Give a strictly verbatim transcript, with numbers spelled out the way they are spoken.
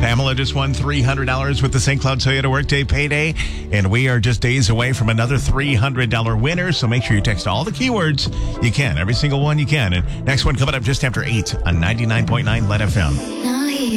Pamela just won three hundred dollars with the Saint Cloud Toyota Workday Payday, and we are just days away from another three hundred dollars winner, so make sure you text all the keywords you can, every single one you can. And next one coming up just after eight on ninety-nine point nine L E D F M.